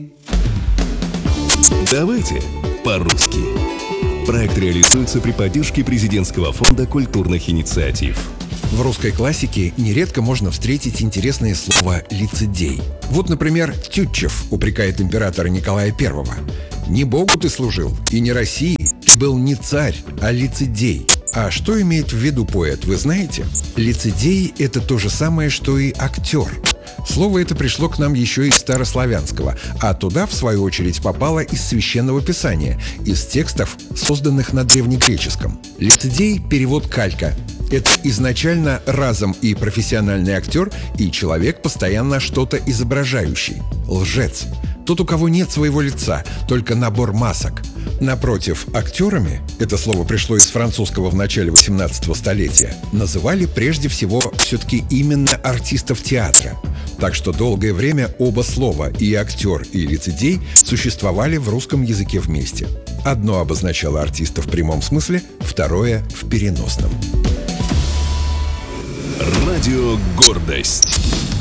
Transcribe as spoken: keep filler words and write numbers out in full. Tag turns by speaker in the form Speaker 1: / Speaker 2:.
Speaker 1: Давайте по-русски. Проект реализуется при поддержке Президентского фонда культурных инициатив.
Speaker 2: В русской классике нередко можно встретить интересное слово «лицедей». Вот, например, Тютчев упрекает императора Николая Первого. «Не Богу ты служил, и не России. Ты был не царь, а лицедей». А что имеет в виду поэт, вы знаете? Лицедей – это то же самое, что и актер. Слово это пришло к нам еще из старославянского, а туда, в свою очередь, попало из Священного Писания, из текстов, созданных на древнегреческом. Лицедей – перевод калька. Это изначально разом и профессиональный актер, и человек, постоянно что-то изображающий. Лжец. Тот, у кого нет своего лица, только набор масок. Напротив, актерами, это слово пришло из французского в начале восемнадцатого столетия, называли прежде всего все-таки именно артистов театра. Так что долгое время оба слова, и актер, и лицедей, существовали в русском языке вместе. Одно обозначало артиста в прямом смысле, второе – в переносном.
Speaker 1: Радио «Гордость».